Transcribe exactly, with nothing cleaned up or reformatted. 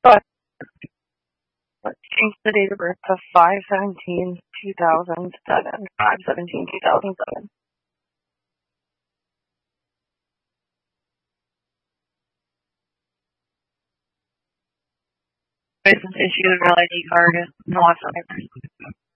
But let's change the date of birth to five seventeen two thousand seven. five seventeen two thousand seven. License issued, real I D card, no whatsoever.